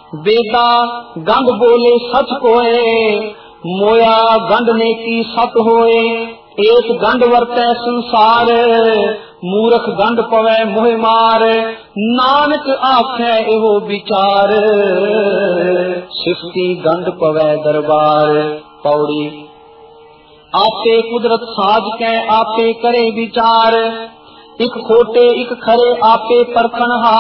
बेदा गंड बोले सच कोए, मोया गंड ने की सत होए। एक गंड वरतै संसार, मूर्ख गंड पवै मोह मार। नानक आखे एहो विचार, सिफती गंड पवै दरबार। पौड़ी आपे कुदरत साज कै आपे करे विचार, एक खोटे एक खरे आपे परखन हार।